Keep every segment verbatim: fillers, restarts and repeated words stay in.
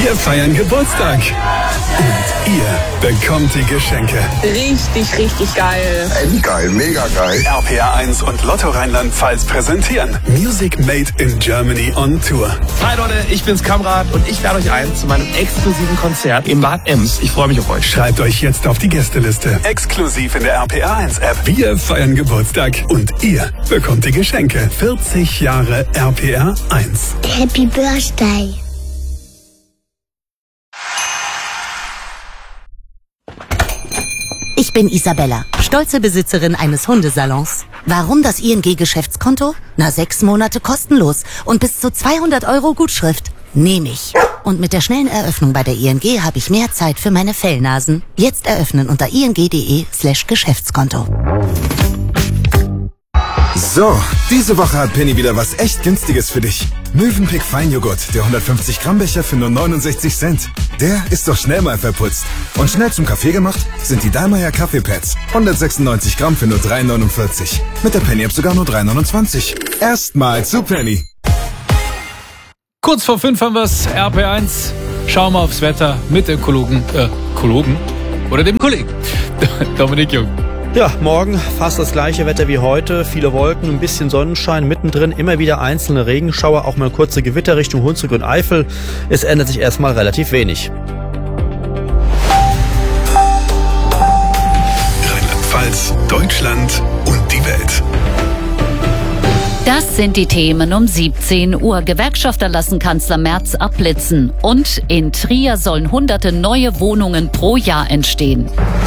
Wir feiern Geburtstag. Und ihr bekommt die Geschenke. Richtig, richtig geil. Ey, wie geil, mega geil. R P R eins und Lotto Rheinland-Pfalz präsentieren Music Made in Germany on Tour. Hi Leute, ich bin's Kamrat und ich lade euch ein zu meinem exklusiven Konzert im Bad Ems. Ich freue mich auf euch. Schreibt euch jetzt auf die Gästeliste. Exklusiv in der R P R eins App. Wir feiern Geburtstag und ihr bekommt die Geschenke. vierzig Jahre R P R eins. Happy Birthday. Ich bin Isabella, stolze Besitzerin eines Hundesalons. Warum das I N G-Geschäftskonto? Na, sechs Monate kostenlos und bis zu zweihundert Euro Gutschrift. Nehme ich. Und mit der schnellen Eröffnung bei der I N G habe ich mehr Zeit für meine Fellnasen. Jetzt eröffnen unter ing.de slash Geschäftskonto. So, diese Woche hat Penny wieder was echt Günstiges für dich. Mövenpick Feinjoghurt, der hundertfünfzig Gramm Becher für nur neunundsechzig Cent. Der ist doch schnell mal verputzt. Und schnell zum Kaffee gemacht sind die Dallmayr Kaffeepads. hundertsechsundneunzig Gramm für nur drei neunundvierzig. Mit der Penny-App sogar nur drei neunundzwanzig. Erstmal zu Penny. Kurz vor fünf haben wir's, R P R eins. Schauen wir aufs Wetter mit dem Kollegen, äh, Kollegen? Oder dem Kollegen, Dominik Jung. Ja, morgen fast das gleiche Wetter wie heute. Viele Wolken, ein bisschen Sonnenschein, mittendrin immer wieder einzelne Regenschauer, auch mal kurze Gewitter Richtung Hunsrück und Eifel. Es ändert sich erstmal relativ wenig. Rheinland-Pfalz, Deutschland und die Welt. Das sind die Themen um siebzehn Uhr. Gewerkschafter lassen Kanzler Merz abblitzen. Und in Trier sollen hunderte neue Wohnungen pro Jahr entstehen.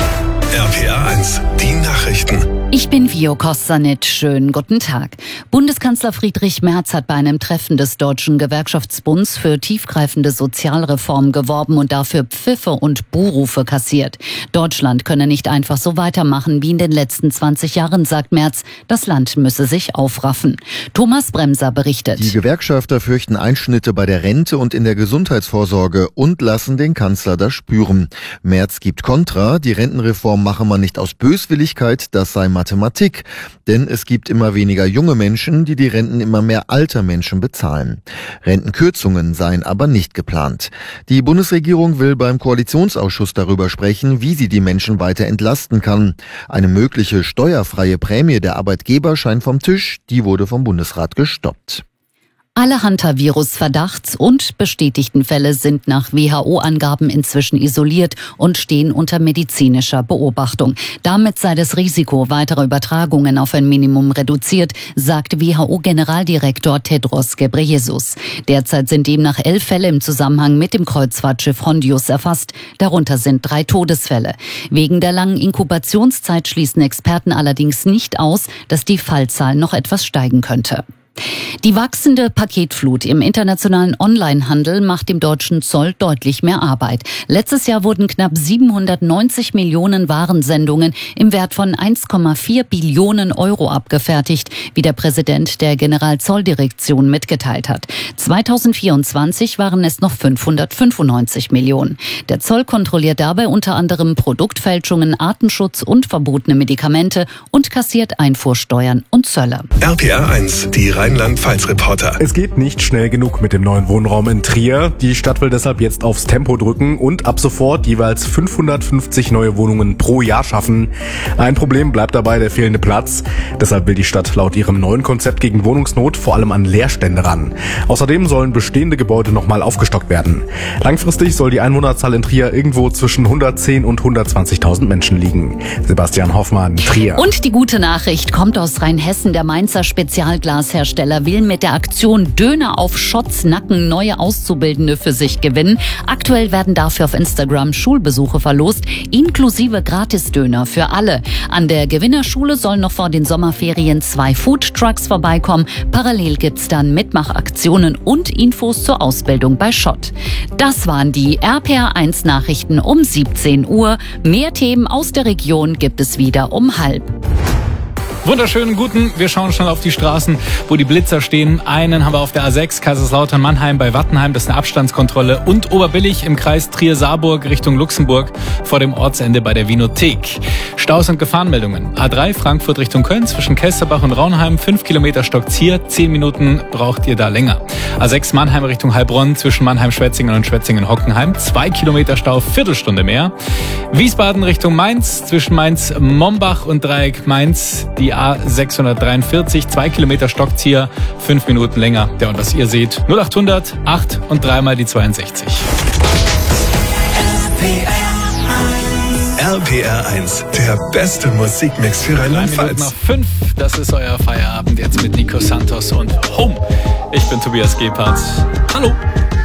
R P R eins, die Nachrichten. Ich bin Vio Kossanit. Schönen guten Tag. Bundeskanzler Friedrich Merz hat bei einem Treffen des Deutschen Gewerkschaftsbunds für tiefgreifende Sozialreformen geworben und dafür Pfiffe und Buhrufe kassiert. Deutschland könne nicht einfach so weitermachen wie in den letzten zwanzig Jahren, sagt Merz. Das Land müsse sich aufraffen. Thomas Bremser berichtet. Die Gewerkschafter fürchten Einschnitte bei der Rente und in der Gesundheitsvorsorge und lassen den Kanzler das spüren. Merz gibt Kontra. Die Rentenreform mache man nicht aus Böswilligkeit, das sei Mathematik, denn es gibt immer weniger junge Menschen, die die Renten immer mehr alter Menschen bezahlen. Rentenkürzungen seien aber nicht geplant. Die Bundesregierung will beim Koalitionsausschuss darüber sprechen, wie sie die Menschen weiter entlasten kann. Eine mögliche steuerfreie Prämie der Arbeitgeber scheint vom Tisch, die wurde vom Bundesrat gestoppt. Alle Hunter-Virus-Verdachts- und bestätigten Fälle sind nach W H O-Angaben inzwischen isoliert und stehen unter medizinischer Beobachtung. Damit sei das Risiko weiterer Übertragungen auf ein Minimum reduziert, sagt W H O-Generaldirektor Tedros Ghebreyesus. Derzeit sind demnach elf Fälle im Zusammenhang mit dem Kreuzfahrtschiff Hondius erfasst. Darunter sind drei Todesfälle. Wegen der langen Inkubationszeit schließen Experten allerdings nicht aus, dass die Fallzahl noch etwas steigen könnte. Die wachsende Paketflut im internationalen Onlinehandel macht dem deutschen Zoll deutlich mehr Arbeit. Letztes Jahr wurden knapp siebenhundertneunzig Millionen Warensendungen im Wert von eins Komma vier Billionen Euro abgefertigt, wie der Präsident der Generalzolldirektion mitgeteilt hat. zweitausendvierundzwanzig waren es noch fünfhundertfünfundneunzig Millionen. Der Zoll kontrolliert dabei unter anderem Produktfälschungen, Artenschutz und verbotene Medikamente und kassiert Einfuhrsteuern und Zölle. R P R eins, die Rheinland-Pfalz-Reporter. Es geht nicht schnell genug mit dem neuen Wohnraum in Trier. Die Stadt will deshalb jetzt aufs Tempo drücken und ab sofort jeweils fünfhundertfünfzig neue Wohnungen pro Jahr schaffen. Ein Problem bleibt dabei der fehlende Platz. Deshalb will die Stadt laut ihrem neuen Konzept gegen Wohnungsnot vor allem an Leerstände ran. Außerdem sollen bestehende Gebäude nochmal aufgestockt werden. Langfristig soll die Einwohnerzahl in Trier irgendwo zwischen hundertzehn und hundertzwanzigtausend Menschen liegen. Sebastian Hoffmann, Trier. Und die gute Nachricht kommt aus Rheinhessen. Der Mainzer Spezialglashersteller will mit der Aktion Döner auf Schotts Nacken neue Auszubildende für sich gewinnen. Aktuell werden dafür auf Instagram Schulbesuche verlost, inklusive Gratisdöner für alle. An der Gewinnerschule sollen noch vor den Sommerferien zwei Foodtrucks vorbeikommen. Parallel gibt's dann Mitmachaktionen und Infos zur Ausbildung bei Schott. Das waren die R P R eins Nachrichten um siebzehn Uhr. Mehr Themen aus der Region gibt es wieder um halb. Wunderschönen guten. Wir schauen schon auf die Straßen, wo die Blitzer stehen. Einen haben wir auf der A sechs, Kaiserslautern-Mannheim bei Wattenheim. Das ist eine Abstandskontrolle. Und Oberbillig im Kreis Trier-Saarburg Richtung Luxemburg vor dem Ortsende bei der Winothek. Staus und Gefahrenmeldungen. A drei Frankfurt Richtung Köln zwischen Kelsterbach und Raunheim. fünf Kilometer stockt's hier. zehn Minuten braucht ihr da länger. A sechs Mannheim Richtung Heilbronn zwischen Mannheim-Schwetzingen und Schwetzingen-Hockenheim. zwei Kilometer Stau, Viertelstunde mehr. Wiesbaden Richtung Mainz zwischen Mainz-Mombach und Dreieck Mainz. Die A sechshundertdreiundvierzig, zwei Kilometer stockt's hier, fünf Minuten länger. Ja, und was ihr seht, null achthundert, acht und dreimal die zweiundsechzig. R P R eins, der beste Musikmix für Rheinland-Pfalz. Nach fünf, das ist euer Feierabend jetzt mit Nico Santos und Home. Ich bin Tobias Gebhardt. Hallo.